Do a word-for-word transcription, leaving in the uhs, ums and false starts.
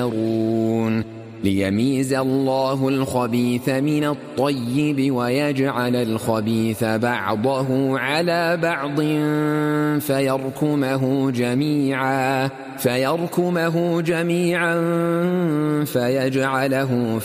ليميز الله الخبيث من الطيب ويجعل الخبيث بعضه على بعض فيركمه جميعا فيركمه جميعا فيجعله